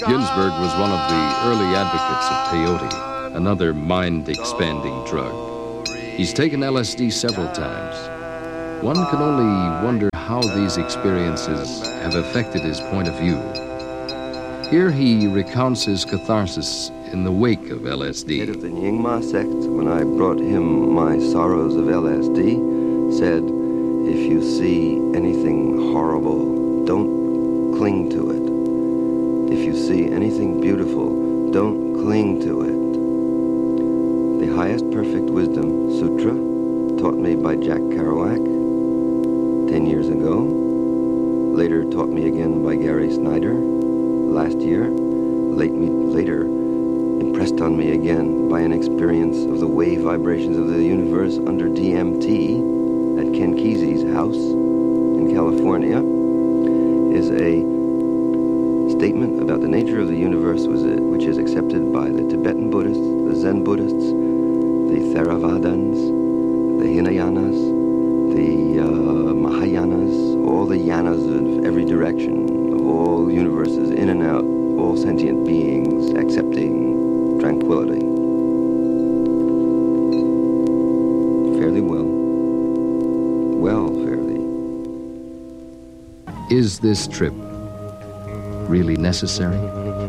Ginsberg was one of the early advocates of peyote, another mind-expanding drug. He's taken LSD several times. One can only wonder how these experiences have affected his point of view. Here he recounts his catharsis in the wake of LSD. The head of the Nyingma sect, when I brought him my sorrows of LSD, said, if you see anything horrible, don't cling to it. If you see anything beautiful, don't cling to it. The Highest Perfect Wisdom Sutra, taught me by Jack Kerouac 10 years ago, later taught me again by Gary Snyder last year, later impressed on me again by an experience of the wave vibrations of the universe under DMT at Ken Kesey's house in California, is a statement about the nature of the universe which is accepted by the Tibetan Buddhists, the Zen Buddhists, the Theravadins, the Hinayanas, the Mahayanas, all the yanas of every direction, of all universes, in and out, all sentient beings accepting tranquility. Fairly well. Well, fairly. Is this trip really necessary?